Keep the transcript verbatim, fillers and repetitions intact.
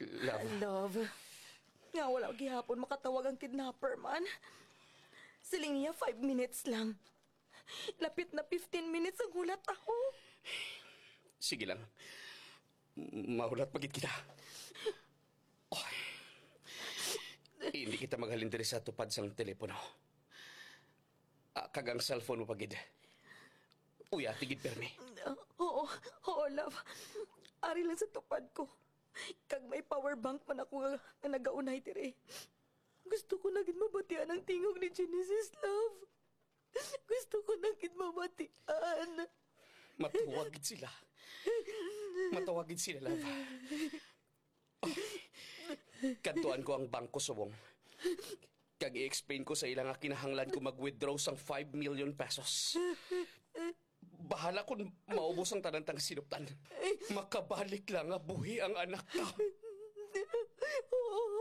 Love. Love. Nga wala gihapon makatawag ang kidnapper man. Siling niya five minutes lang. Lapit na fifteen minutes ang hulat ako. Sige lang. Mahulat pagit kita. Oh. Hindi kita maghalindiri sa tupad sang telepono. Ah, kagang cellphone mo pagid. Uya, tigid permi. Uh, oo, oo, love. Ari lang sa tupad ko. Kag may power bank man ako nga, nga nagaunay dire. Gusto ko naging mabatian ang tingog ni Genesis, love. Gusto ko naging mabatian. Matawagid sila. Matawagid sila, love. Oh. Kantuan ko ang bangko subong. Kag i-explain ko sa ilang nga kinahanglan ko mag-withdraw sang five million pesos. Bahala kung maubos ang tanantang sinuptan. Makabalik lang nga buhi ang anak ko. Oo,